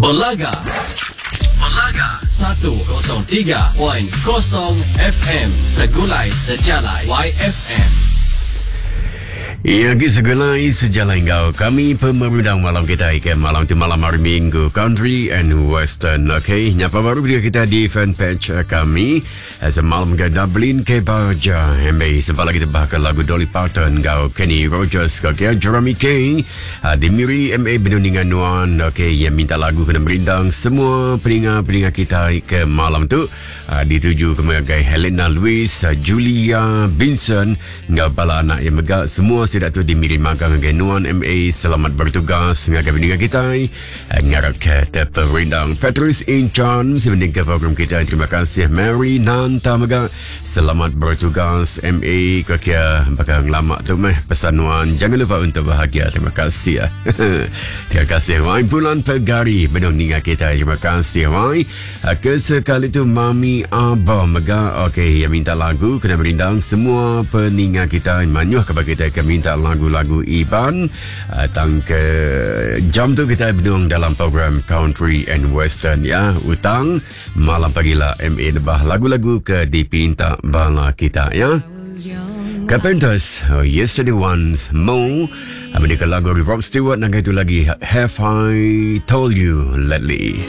Belaga 103.0 FM Segulai Sejalai YFM. Ya, segulai sejalan kau. Kami pemerudang malam kita ikan malam tu malam hari Minggu Country and Western. Okay, nyapa baru video kita di fanpage kami. Semalam ke Dublin ke Baja. Hembe sempat lagi terbahkan lagu Dolly Parton kau Kenny Rogers kau ke Jeremy Kay. Dimiri MA Benundingan Nuan. Okay, yang minta lagu kena berindang semua peningat-peningat kita ke malam tu. Dituju ke mereka Helena Lewis, Julia Vincent, kau bala anak yang megak semua tidak tu dimiri magang dengan Nuan MA. Selamat bertugas dengan pendengar kita. Ngarap kata perindang Patrice Inchan sebanding ke program kita. Terima kasih Mary Nantamaga. Selamat bertugas MA. Kakia bakal lama tu meh pesan Nuan. Jangan lupa untuk bahagia. Terima kasih. Terima kasih Wai. Bulan Pegari pendengar kita. Terima kasih Wai. Kesekali tu Mami Abah Mega. Okey, yang minta lagu kena berindang semua pendengar kita. Manyuh kepada kita minta lagu-lagu Iban. Ke jam tu kita berdua dalam program Country and Western ya. Utang malam pagilah MA lebah lagu-lagu ke dipinta bala kita ya. Carpenters, Yesterday Once More. Amerika lagu Rob Stewart. Dan itu lagi Have I Told You Lately.